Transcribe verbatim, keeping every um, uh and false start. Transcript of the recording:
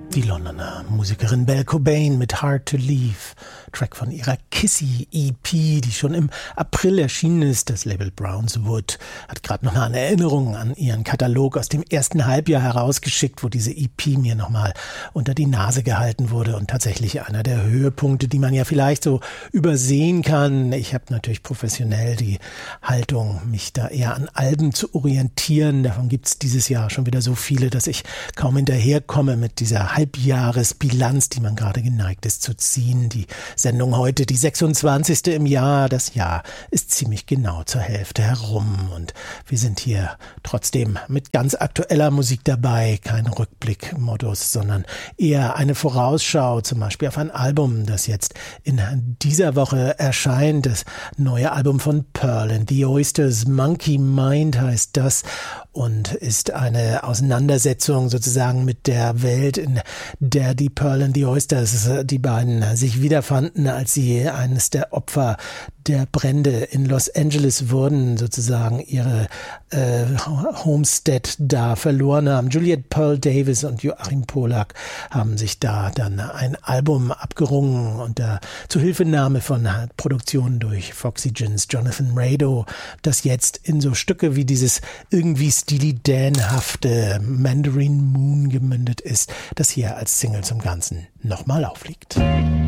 Die Londoner Musikerin Belle Cobain mit Hard to Leave, Track von ihrer Kissy-E P, die schon im April erschienen ist. Das Label Brownswood hat gerade noch eine Erinnerung an ihren Katalog aus dem ersten Halbjahr herausgeschickt, wo diese E P mir nochmal unter die Nase gehalten wurde und tatsächlich einer der Höhepunkte, die man ja vielleicht so übersehen kann. Ich habe natürlich professionell die Haltung, mich da eher an Alben zu orientieren. Davon gibt es dieses Jahr schon wieder so viele, dass ich kaum hinterherkomme mit dieser Halbjahresbilanz, die man gerade geneigt ist zu ziehen. Die Sendung heute, die sechsundzwanzigste im Jahr. Das Jahr ist ziemlich genau zur Hälfte herum und wir sind hier trotzdem mit ganz aktueller Musik dabei. Kein Rückblickmodus, sondern eher eine Vorausschau, zum Beispiel auf ein Album, das jetzt in dieser Woche erscheint. Das neue Album von Pearl and the Oysters, Monkey Mind heißt das und ist eine Auseinandersetzung sozusagen mit der Welt, in der die Pearl and the Oysters, die beiden, sich wiederfanden, als sie eines der Opfer der Brände in Los Angeles wurden, sozusagen ihre äh, Homestead da verloren haben. Juliette Pearl Davis und Joachim Polak haben sich da dann ein Album abgerungen unter Zuhilfenahme von Produktionen durch Foxygens, Jonathan Rado, das jetzt in so Stücke wie dieses irgendwie Steely Dan-hafte Mandarin Moon gemündet ist, das hier als Single zum Ganzen nochmal aufliegt.